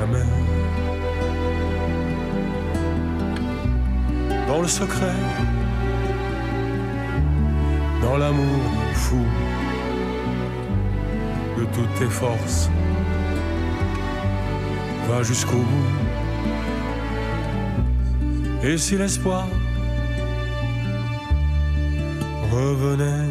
jamais. Dans le secret, dans l'amour fou de toutes tes forces, va jusqu'au bout. Et si l'espoir revenait.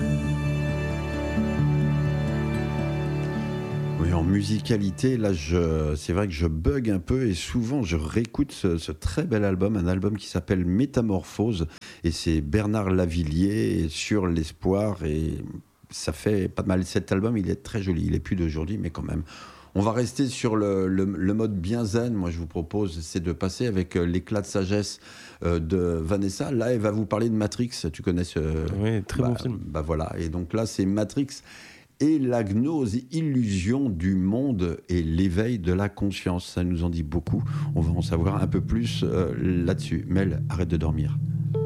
Oui, en musicalité, là, c'est vrai que je bug un peu et souvent je réécoute ce très bel album, un album qui s'appelle Métamorphose, et c'est Bernard Lavilliers sur l'espoir, et ça fait pas mal. Cet album, il est très joli, il est plus d'aujourd'hui, mais quand même. On va rester sur le mode bien zen. Moi, je vous propose, c'est de passer avec l'éclat de sagesse de Vanessa. Là, elle va vous parler de Matrix. Tu connais ce... Oui, très bon film. Bah voilà. Et donc là, c'est Matrix et la gnose, illusion du monde et l'éveil de la conscience. Ça nous en dit beaucoup. On va en savoir un peu plus là-dessus. Mel, arrête de dormir.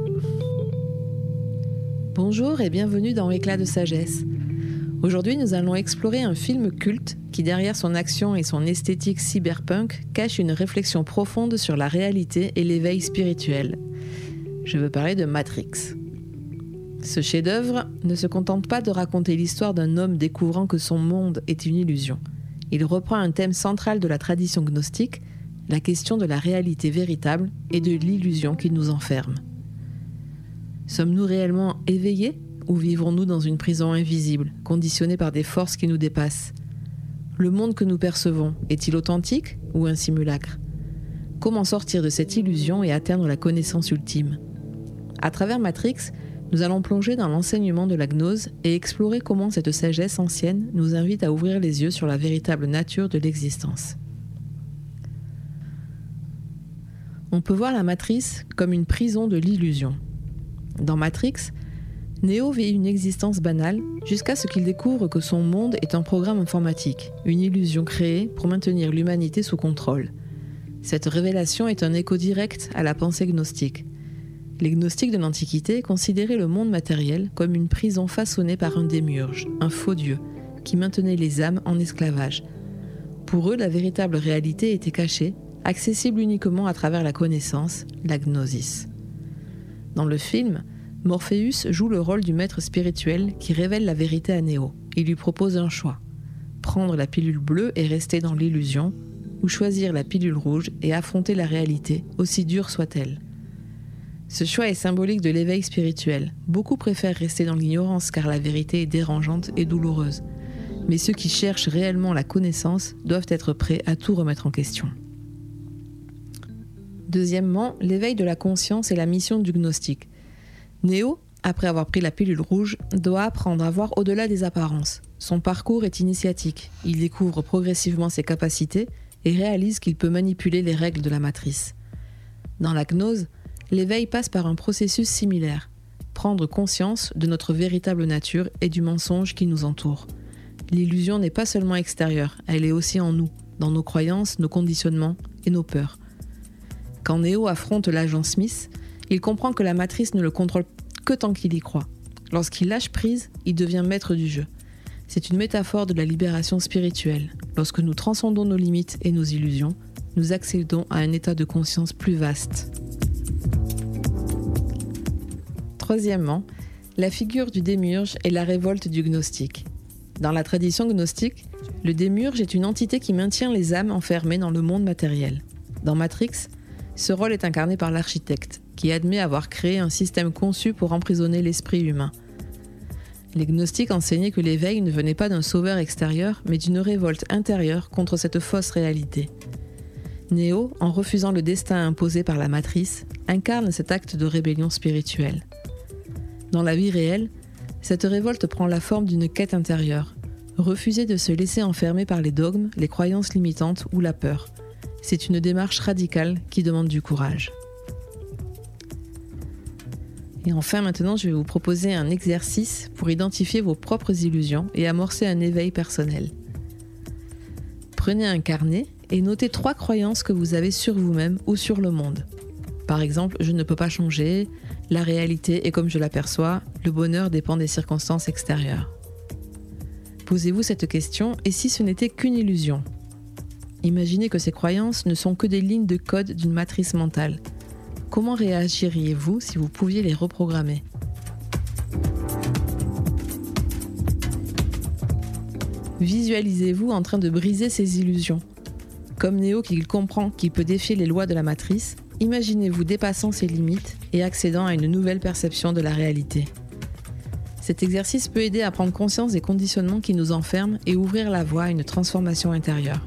Bonjour et bienvenue dans Éclat de sagesse. Aujourd'hui, nous allons explorer un film culte qui, derrière son action et son esthétique cyberpunk, cache une réflexion profonde sur la réalité et l'éveil spirituel. Je veux parler de Matrix. Ce chef-d'œuvre ne se contente pas de raconter l'histoire d'un homme découvrant que son monde est une illusion. Il reprend un thème central de la tradition gnostique, la question de la réalité véritable et de l'illusion qui nous enferme. Sommes-nous réellement éveillés ? Ou vivons-nous dans une prison invisible, conditionnée par des forces qui nous dépassent ? Le monde que nous percevons est-il authentique ou un simulacre ? Comment sortir de cette illusion et atteindre la connaissance ultime ? À travers Matrix, nous allons plonger dans l'enseignement de la gnose et explorer comment cette sagesse ancienne nous invite à ouvrir les yeux sur la véritable nature de l'existence. On peut voir la matrice comme une prison de l'illusion. Dans Matrix, Neo vit une existence banale jusqu'à ce qu'il découvre que son monde est un programme informatique, une illusion créée pour maintenir l'humanité sous contrôle. Cette révélation est un écho direct à la pensée gnostique. Les gnostiques de l'Antiquité considéraient le monde matériel comme une prison façonnée par un démiurge, un faux dieu, qui maintenait les âmes en esclavage. Pour eux, la véritable réalité était cachée, accessible uniquement à travers la connaissance, la gnosis. Dans le film, Morpheus joue le rôle du maître spirituel qui révèle la vérité à Neo. Il lui propose un choix. Prendre la pilule bleue et rester dans l'illusion, ou choisir la pilule rouge et affronter la réalité, aussi dure soit-elle. Ce choix est symbolique de l'éveil spirituel. Beaucoup préfèrent rester dans l'ignorance car la vérité est dérangeante et douloureuse. Mais ceux qui cherchent réellement la connaissance doivent être prêts à tout remettre en question. Deuxièmement, l'éveil de la conscience est la mission du gnostique. Neo, après avoir pris la pilule rouge, doit apprendre à voir au-delà des apparences. Son parcours est initiatique. Il découvre progressivement ses capacités et réalise qu'il peut manipuler les règles de la matrice. Dans la gnose, l'éveil passe par un processus similaire. Prendre conscience de notre véritable nature et du mensonge qui nous entoure. L'illusion n'est pas seulement extérieure, elle est aussi en nous, dans nos croyances, nos conditionnements et nos peurs. Quand Neo affronte l'agent Smith, il comprend que la matrice ne le contrôle que tant qu'il y croit. Lorsqu'il lâche prise, il devient maître du jeu. C'est une métaphore de la libération spirituelle. Lorsque nous transcendons nos limites et nos illusions, nous accédons à un état de conscience plus vaste. Troisièmement, la figure du démiurge est la révolte du gnostique. Dans la tradition gnostique, le démiurge est une entité qui maintient les âmes enfermées dans le monde matériel. Dans Matrix, ce rôle est incarné par l'architecte, qui admet avoir créé un système conçu pour emprisonner l'esprit humain. Les gnostiques enseignaient que l'éveil ne venait pas d'un sauveur extérieur, mais d'une révolte intérieure contre cette fausse réalité. Neo, en refusant le destin imposé par la matrice, incarne cet acte de rébellion spirituelle. Dans la vie réelle, cette révolte prend la forme d'une quête intérieure, refuser de se laisser enfermer par les dogmes, les croyances limitantes ou la peur. C'est une démarche radicale qui demande du courage. Et enfin, maintenant, je vais vous proposer un exercice pour identifier vos propres illusions et amorcer un éveil personnel. Prenez un carnet et notez 3 croyances que vous avez sur vous-même ou sur le monde. Par exemple, je ne peux pas changer, la réalité est comme je l'aperçois, le bonheur dépend des circonstances extérieures. Posez-vous cette question, et si ce n'était qu'une illusion ? Imaginez que ces croyances ne sont que des lignes de code d'une matrice mentale. Comment réagiriez-vous si vous pouviez les reprogrammer ? Visualisez-vous en train de briser ces illusions. Comme Néo qui comprend qu'il peut défier les lois de la matrice, imaginez-vous dépassant ses limites et accédant à une nouvelle perception de la réalité. Cet exercice peut aider à prendre conscience des conditionnements qui nous enferment et ouvrir la voie à une transformation intérieure.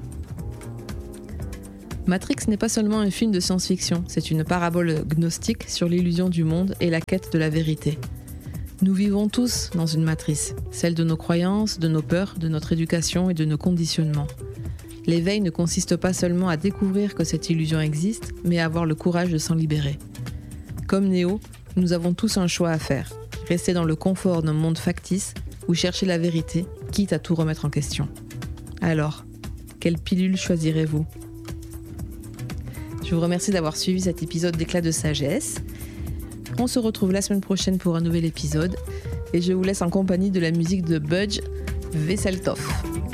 Matrix n'est pas seulement un film de science-fiction, c'est une parabole gnostique sur l'illusion du monde et la quête de la vérité. Nous vivons tous dans une matrice, celle de nos croyances, de nos peurs, de notre éducation et de nos conditionnements. L'éveil ne consiste pas seulement à découvrir que cette illusion existe, mais à avoir le courage de s'en libérer. Comme Néo, nous avons tous un choix à faire. Rester dans le confort d'un monde factice ou chercher la vérité, quitte à tout remettre en question. Alors, quelle pilule choisirez-vous ? Je vous remercie d'avoir suivi cet épisode d'Éclat de sagesse. On se retrouve la semaine prochaine pour un nouvel épisode et je vous laisse en compagnie de la musique de Budge Vesseltoff.